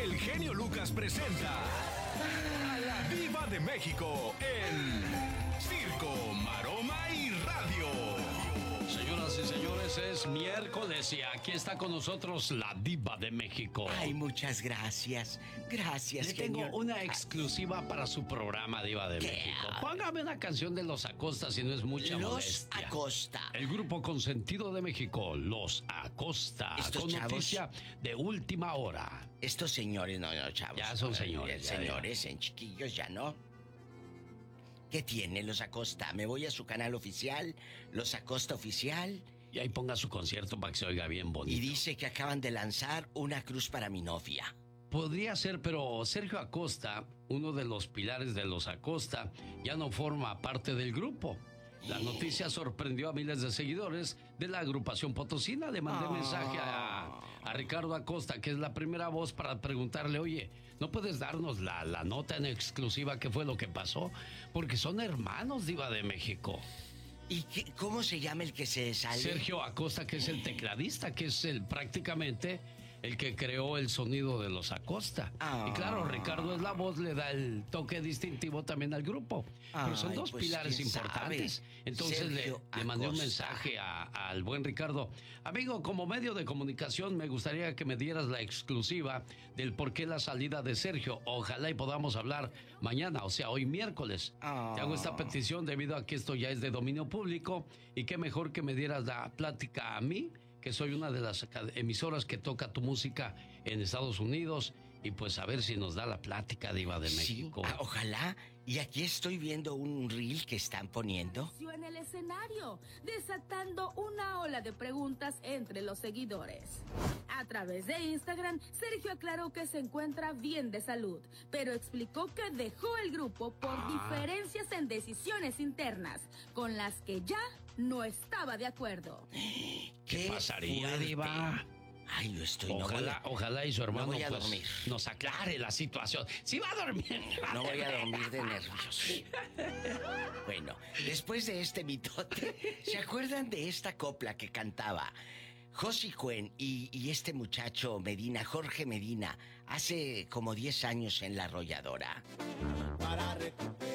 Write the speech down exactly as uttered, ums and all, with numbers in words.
el genio Lucas presenta a la Diva de México en Circo, Maroma y Radio. Señoras y señores, es miércoles y aquí está con nosotros la Diva de México. Ay, muchas gracias. Gracias, Le genio. tengo una exclusiva para su programa, Diva de ¿Qué? México. Póngame una canción de Los Acosta si no es mucha Los molestia. Acosta. El grupo consentido de México, Los Acosta. Estos con chavos- noticia de última hora. Estos señores, no, no, chavos. Ya son señores, ya, Señores, en chiquillos ya no. ¿Qué tiene Los Acosta? Me voy a su canal oficial, Los Acosta Oficial, Y ahí ponga su concierto para que se oiga bien bonito. y dice que acaban de lanzar una cruz para mi novia. Podría ser, pero Sergio Acosta, uno de los pilares de Los Acosta, ya no forma parte del grupo. La noticia sorprendió a miles de seguidores de la agrupación potosina. Le mandé Ah. mensaje a, a Ricardo Acosta, que es la primera voz, para preguntarle, oye, ¿no puedes darnos la, la nota en exclusiva qué fue lo que pasó? Porque son hermanos, Diva de México. ¿Y qué, cómo se llama el que se sale? Sergio Acosta, que es el tecladista, que es el prácticamente el que creó el sonido de Los Acosta. Ah. Y claro, Ricardo es la voz, le da el toque distintivo también al grupo. Pero son Ay, dos pues, pilares ¿quién importantes. sabe? Entonces le, Sergio le mandé un Acosta. mensaje a- al buen Ricardo. Amigo, como medio de comunicación, me gustaría que me dieras la exclusiva del por qué la salida de Sergio. Ojalá y podamos hablar mañana, o sea, hoy miércoles. Ah. Te hago esta petición debido a que esto ya es de dominio público y qué mejor que me dieras la plática a mí, que soy una de las emisoras que toca tu música en Estados Unidos, y pues a ver si nos da la plática, Diva de Sí, México. ah, ojalá. Y aquí estoy viendo un reel que están poniendo. En el escenario, desatando una ola de preguntas entre los seguidores. A través de Instagram, Sergio aclaró que se encuentra bien de salud, pero explicó que dejó el grupo por Ah. diferencias en decisiones internas, con las que ya no estaba de acuerdo. ¿Qué pasaría, fuerte. Diva? Ay, yo estoy... no Ojalá, voy a- ojalá y su hermano voy a pues, dormir. nos aclare la situación. ¡Sí va a dormir! No voy a dormir de nervios. Bueno, después de este mitote, ¿se acuerdan de esta copla que cantaba Josi Cuen y, y este muchacho Medina, Jorge Medina, hace como diez años en La Arrolladora? Para recuperar